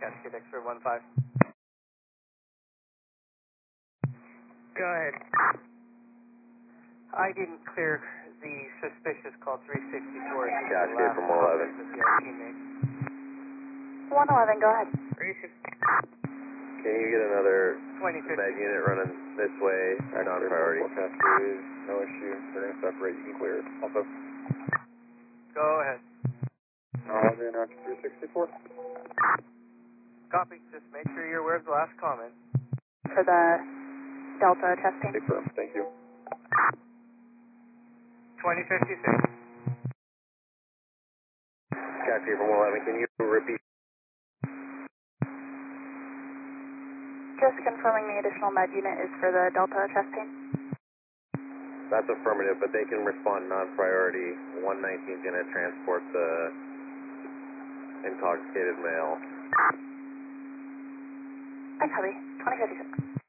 Cascade X-ray 15. Go ahead. I didn't clear the suspicious call 364. Cascade from 111. With your teammate. 111, go ahead. 360. Can you get another 2050. med unit running this way, non-priority? Cascade, no issue. They're going to separate. You can clear it. Also. Go ahead. Then after 364. Copy. Just make sure you're aware of the last comment. For the Delta testing. Confirm. Thank you. 2056. Cascade from 111, can you repeat? Just confirming the additional med unit is for the Delta testing. That's affirmative, but they can respond non-priority. 119 is going to transport the intoxicated male. I copy. 2056.